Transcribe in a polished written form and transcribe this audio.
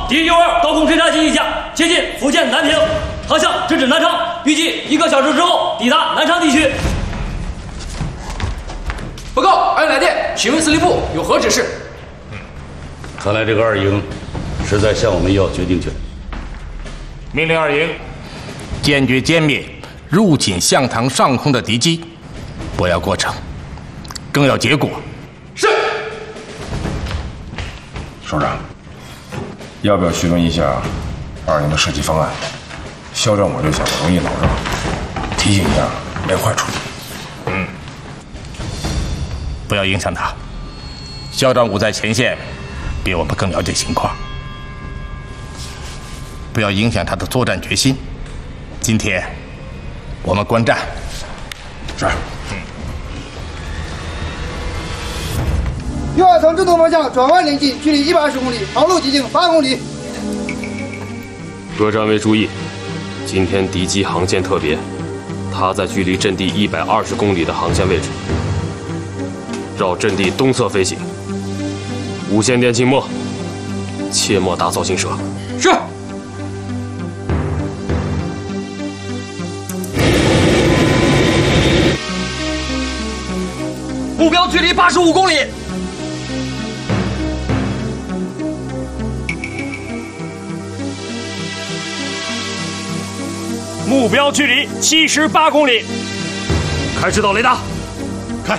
第6.2高空侦察机一架接近福建南平，航向直指南昌，预计1个小时之后抵达南昌地区。 报告，按来电，询问司令部有何指示。 看来这个2营是在向我们要决定权。 命令2营坚决歼灭入侵象塘上空的敌机，不要过程，更要结果。 是。 首长，要不要询问一下2营的设计方案？肖战武就想容易恼热，提醒一下，没坏处。 不要影响他。肖战武在前线，比我们更了解情况。不要影响他的作战决心。今天，我们观战。 是。 右2层正东方向转弯临近，距离120公里，航路直径8公里。 各站位注意，今天敌机航线特别，它在距离阵地120公里的航线位置，绕阵地东侧飞行。无线电静默，切莫打草惊蛇。 是。目标距离85公里。 目标距离78公里。 开始导雷达。